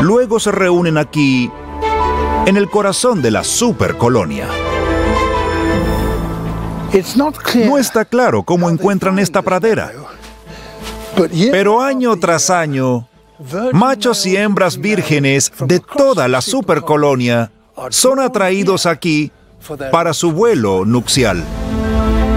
Luego se reúnen aquí, en el corazón de la supercolonia. No está claro cómo encuentran esta pradera, pero año tras año, machos y hembras vírgenes de toda la supercolonia son atraídos aquí para su vuelo nupcial.